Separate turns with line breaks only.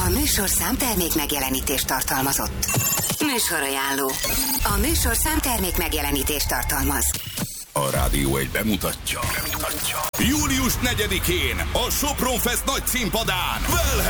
A műsorszám termék megjelenítést tartalmazott. Műsorajánló. A műsorszám termék megjelenítést tartalmaz.
A Rádió egy bemutatja. Július 4-én a Sopron Fest nagy színpadán